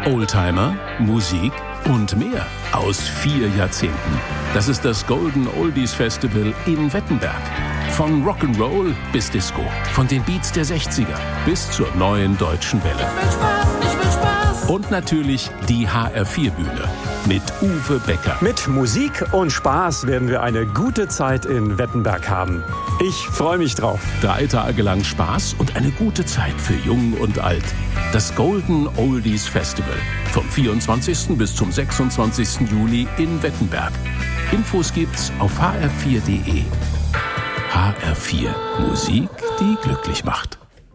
Oldtimer, Musik und mehr aus 4 Jahrzehnten. Das ist das Golden Oldies Festival in Wettenberg. Von Rock'n'Roll bis Disco, von den Beats der 60er bis zur neuen deutschen Welle. Ich will Spaß. Und natürlich die HR4-Bühne mit Uwe Becker. Mit Musik und Spaß werden wir eine gute Zeit in Wettenberg haben. Ich freue mich drauf. 3 Tage lang Spaß und eine gute Zeit für Jung und Alt. Das Golden Oldies Festival vom 24. bis zum 26. Juli in Wettenberg. Infos gibt's auf hr4.de. HR4 Musik, die glücklich macht.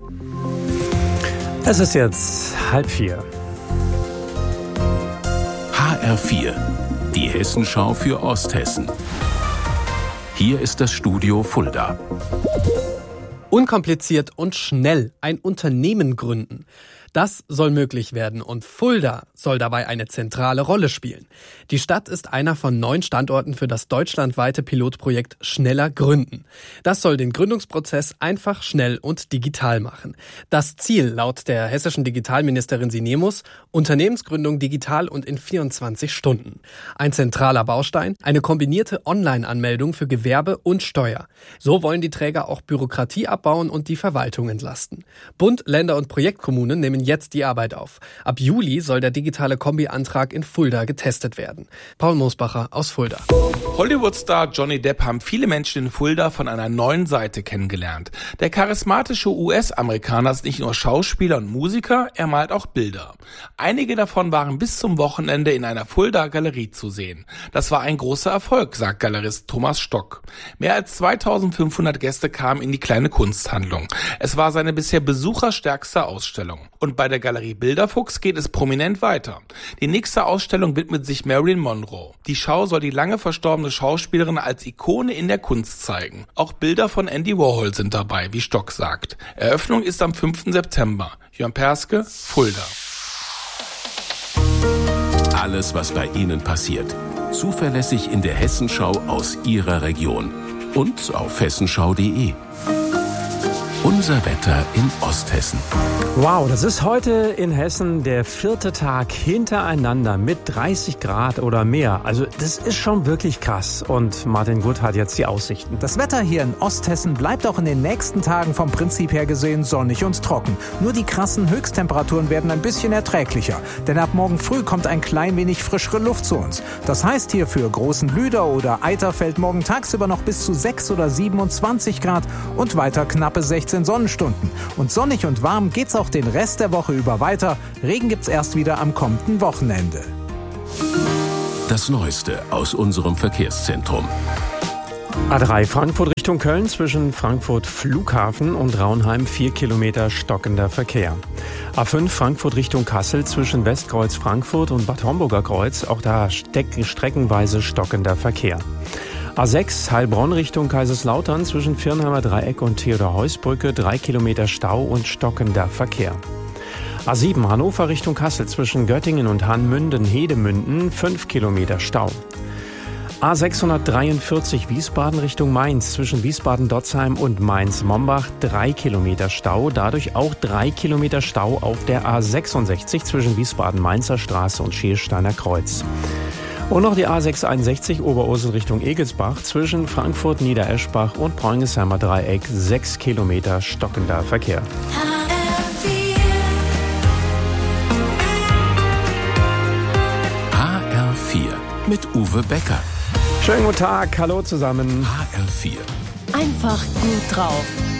Es ist jetzt 3:30. HR4, die Hessenschau für Osthessen. Hier ist das Studio Fulda. Unkompliziert und schnell ein Unternehmen gründen. Das soll möglich werden und Fulda soll dabei eine zentrale Rolle spielen. Die Stadt ist einer von 9 Standorten für das deutschlandweite Pilotprojekt Schneller Gründen. Das soll den Gründungsprozess einfach, schnell und digital machen. Das Ziel laut der hessischen Digitalministerin Sinemus: Unternehmensgründung digital und in 24 Stunden. Ein zentraler Baustein: eine kombinierte Online-Anmeldung für Gewerbe und Steuer. So wollen die Träger auch Bürokratie abbauen und die Verwaltung entlasten. Bund, Länder und Projektkommunen nehmen jetzt die Arbeit auf. Ab Juli soll der digitale Kombi-Antrag in Fulda getestet werden. Paul Mosbacher aus Fulda. Hollywood-Star Johnny Depp haben viele Menschen in Fulda von einer neuen Seite kennengelernt. Der charismatische US-Amerikaner ist nicht nur Schauspieler und Musiker, er malt auch Bilder. Einige davon waren bis zum Wochenende in einer Fulda-Galerie zu sehen. Das war ein großer Erfolg, sagt Galerist Thomas Stock. Mehr als 2500 Gäste kamen in die kleine Kunsthandlung. Es war seine bisher besucherstärkste Ausstellung. Und bei der Galerie Bilderfuchs geht es prominent weiter. Die nächste Ausstellung widmet sich Marilyn Monroe. Die Schau soll die lange verstorbene Schauspielerin als Ikone in der Kunst zeigen. Auch Bilder von Andy Warhol sind dabei, wie Stock sagt. Eröffnung ist am 5. September. Jörn Perske, Fulda. Alles, was bei Ihnen passiert. Zuverlässig in der Hessenschau aus Ihrer Region. Und auf hessenschau.de. Unser Wetter in Osthessen. Wow, das ist heute in Hessen der 4. Tag hintereinander mit 30 Grad oder mehr. Also das ist schon wirklich krass. Und Martin Gutt hat jetzt die Aussichten. Das Wetter hier in Osthessen bleibt auch in den nächsten Tagen vom Prinzip her gesehen sonnig und trocken. Nur die krassen Höchsttemperaturen werden ein bisschen erträglicher. Denn ab morgen früh kommt ein klein wenig frischere Luft zu uns. Das heißt hier für Großen Lüder oder Eiterfeld morgen tagsüber noch bis zu 6 oder 27 Grad und weiter knappe 16 Sonnenstunden. Und sonnig und warm geht's auch den Rest der Woche über weiter. Regen gibt's erst wieder am kommenden Wochenende. Das Neueste aus unserem Verkehrszentrum. A3 Frankfurt Richtung Köln zwischen Frankfurt Flughafen und Raunheim 4 Kilometer stockender Verkehr. A5 Frankfurt Richtung Kassel zwischen Westkreuz Frankfurt und Bad Homburger Kreuz, auch da streckenweise stockender Verkehr. A6 Heilbronn Richtung Kaiserslautern zwischen Firnheimer Dreieck und Theodor-Heuss-Brücke 3 Kilometer Stau und stockender Verkehr. A7 Hannover Richtung Kassel zwischen Göttingen und Hanmünden-Hedemünden 5 Kilometer Stau. A643 Wiesbaden Richtung Mainz zwischen Wiesbaden-Dotzheim und Mainz-Mombach 3 Kilometer Stau, dadurch auch 3 Kilometer Stau auf der A66 zwischen Wiesbaden-Mainzer Straße und Schiersteiner Kreuz. Und noch die A661 Oberursel Richtung Egelsbach zwischen Frankfurt, Niedereschbach und Preungensheimer Dreieck 6 Kilometer stockender Verkehr. HR4 mit Uwe Becker. Schönen guten Tag, hallo zusammen. HR4. Einfach gut drauf.